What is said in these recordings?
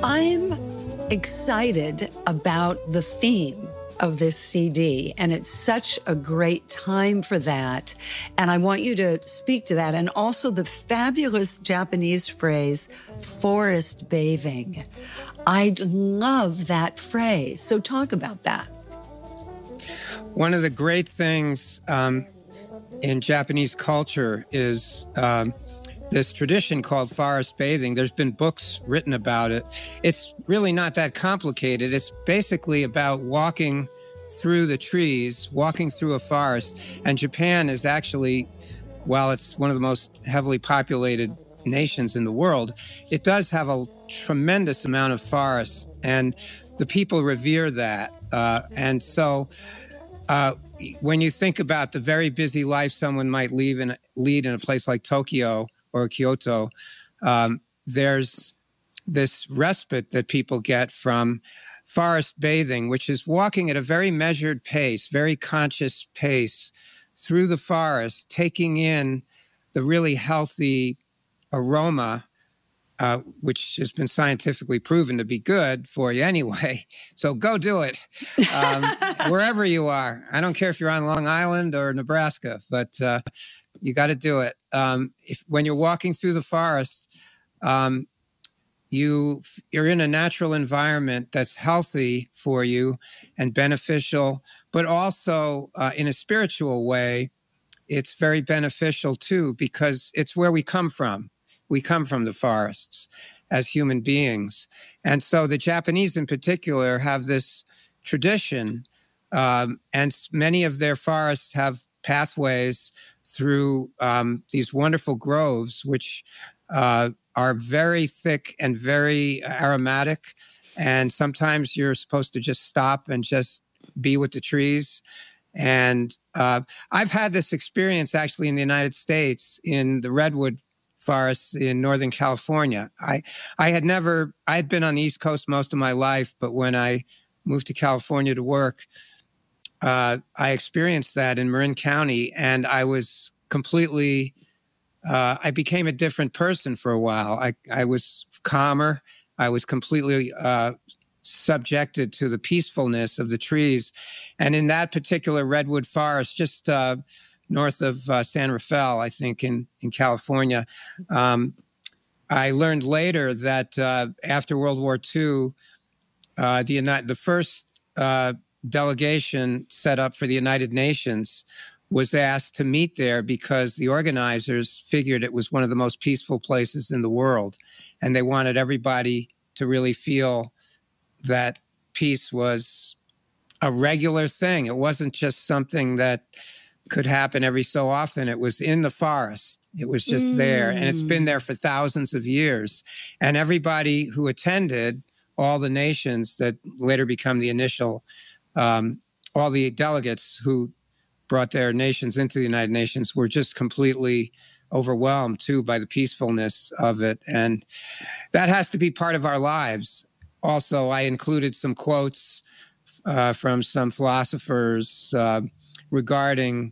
I'm excited about the theme of this CD, and it's such a great time for that. And I want you to speak to that, and also the fabulous Japanese phrase, forest bathing. I love that phrase. So talk about that. One of the great things in Japanese culture is this tradition called forest bathing. There's been books written about it. It's really not that complicated. It's basically about walking through the trees, walking through a forest. And Japan is actually, while it's one of the most heavily populated nations in the world, it does have a tremendous amount of forests, and the people revere that. And so when you think about the very busy life someone might lead in a place like Tokyo or Kyoto, there's this respite that people get from forest bathing, which is walking at a very measured pace, very conscious pace through the forest, taking in the really healthy aroma, which has been scientifically proven to be good for you anyway. So go do it wherever you are. I don't care if you're on Long Island or Nebraska, but you got to do it. When you're walking through the forest, you're in a natural environment that's healthy for you and beneficial, but also in a spiritual way, it's very beneficial too, because it's where we come from. We come from the forests as human beings. And so the Japanese in particular have this tradition, and many of their forests have pathways through these wonderful groves, which are very thick and very aromatic. And sometimes you're supposed to just stop and just be with the trees. And I've had this experience actually in the United States in the redwood forests in Northern California. I had been on the East Coast most of my life, but when I moved to California to work, I experienced that in Marin County, and I was completely, I became a different person for a while. I was calmer. I was completely subjected to the peacefulness of the trees. And in that particular redwood forest, just north of San Rafael, I think, in California, I learned later that after World War II, the first delegation set up for the United Nations was asked to meet there because the organizers figured it was one of the most peaceful places in the world. And they wanted everybody to really feel that peace was a regular thing. It wasn't just something that could happen every so often. It was in the forest. It was just there. And it's been there for thousands of years. And everybody who attended, all the nations that later become the initial, all the delegates who brought their nations into the United Nations were just completely overwhelmed too by the peacefulness of it. And that has to be part of our lives. Also, I included some quotes from some philosophers regarding,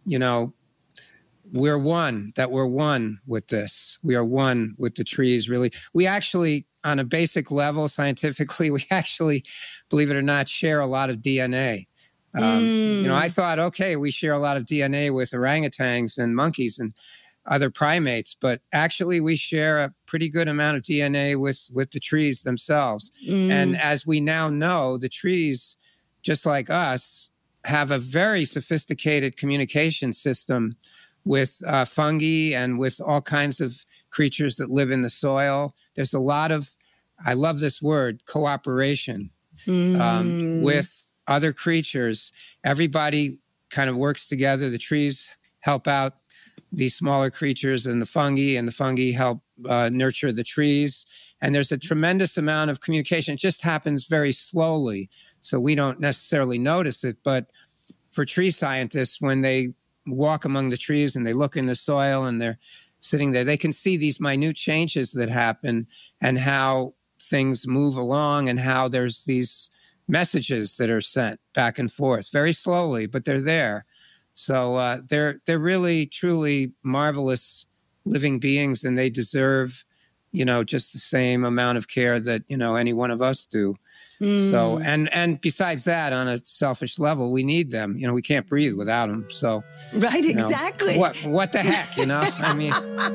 we're one with this. We are one with the trees, really. We actually, on a basic level, scientifically, we actually, believe it or not, share a lot of DNA. I thought, okay, we share a lot of DNA with orangutans and monkeys and other primates, but actually we share a pretty good amount of DNA with the trees themselves. And as we now know, the trees, just like us, have a very sophisticated communication system with fungi and with all kinds of creatures that live in the soil. There's a lot of, I love this word, cooperation with other creatures. Everybody kind of works together. The trees help out the smaller creatures and the fungi help nurture the trees. And there's a tremendous amount of communication. It just happens very slowly, so we don't necessarily notice it. But for tree scientists, when they walk among the trees and they look in the soil and they're sitting there, they can see these minute changes that happen and how things move along and how there's these messages that are sent back and forth very slowly, but they're there. So they're really, truly marvelous living beings, and they deserve just the same amount of care that, any one of us do. So, and besides that, on a selfish level, we need them. We can't breathe without them. So, right, exactly. What the heck, I mean.